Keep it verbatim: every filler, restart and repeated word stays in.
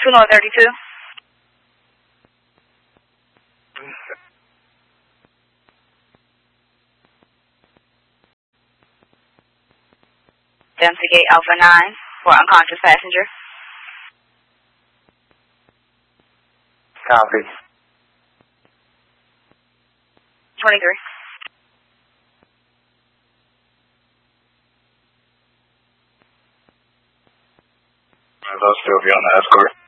two North thirty-two. Dempsey Gate Alpha nine for unconscious passenger. Copy. twenty-three. They'll still be on the escort.